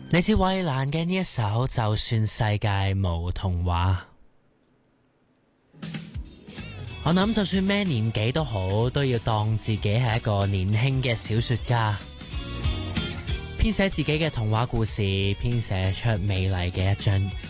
嚟自衛蘭嘅呢一首《就算世界無童話》，我諗就算咩年紀都好，都要當自己係一個年輕嘅小說家，編寫自己嘅童話故事，編寫出美麗嘅一張